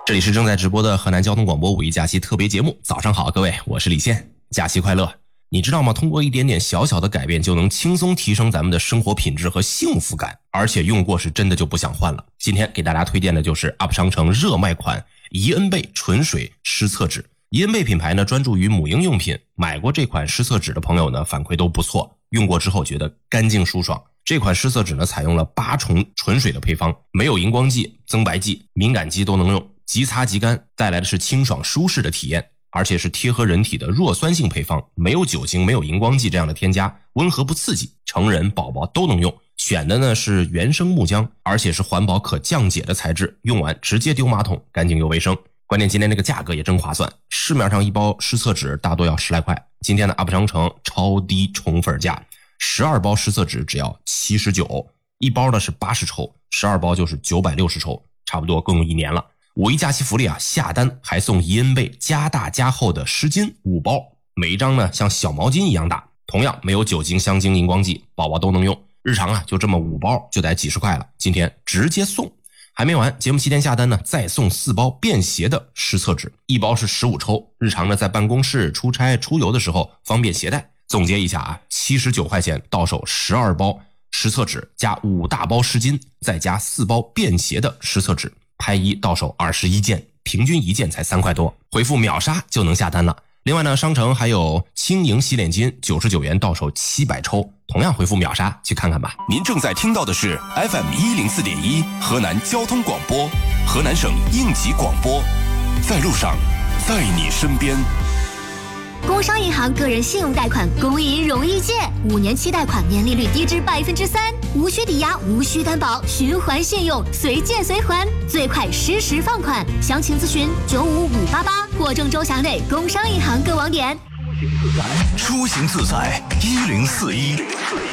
这里是正在直播的河南交通广播五一假期特别节目。早上好，各位，我是李现，假期快乐。你知道吗？通过一点点小小的改变，就能轻松提升咱们的生活品质和幸福感，而且用过是真的就不想换了。今天给大家推荐的就是 UP 商城热卖款怡恩贝纯水湿厕纸。怡恩贝品牌呢专注于母婴用品，买过这款湿厕纸的朋友呢反馈都不错，用过之后觉得干净舒爽。这款湿厕纸呢采用了8重纯水的配方，没有荧光剂、增白剂，敏感肌都能用，即擦即干，带来的是清爽舒适的体验，而且是贴合人体的弱酸性配方，没有酒精、没有荧光剂这样的添加，温和不刺激，成人宝宝都能用。选的呢是原生木浆，而且是环保可降解的材质，用完直接丢马桶，干净又卫生。关键今天这个价格也真划算，市面上一包湿厕纸大多要10来块，今天的 UP 商城超低宠粉价，12包湿厕纸只要79，一包呢是80抽，12包就是960抽，差不多够用1年了。五一假期福利啊，下单还送怡恩贝加大加厚的湿巾5包，每一张呢像小毛巾一样大，同样没有酒精、香精、荧光剂，宝宝都能用。日常啊就这么5包就得几十块了，今天直接送。还没完，节目期间下单呢再送4包便携的湿厕纸，一包是15抽，日常呢在办公室、出差、出游的时候方便携带。总结一下啊，79块钱到手12包湿厕纸加5大包湿巾，再加4包便携的湿厕纸，拍一到手21件，平均1件才3块多，回复秒杀就能下单了。另外呢，商城还有轻盈洗脸巾99元到手700抽，同样回复秒杀去看看吧。 您正在听到的是 FM104.1 河南交通广播，河南省应急广播，在路上，在你身边。 工商银行个人信用贷款公银容易借，5年期贷款年利率低至3%，无需抵押，无需担保，循环信用，随借随还，最快实时放款。详情咨询95588或郑州辖内工商银行各网点。 出行自在，1041。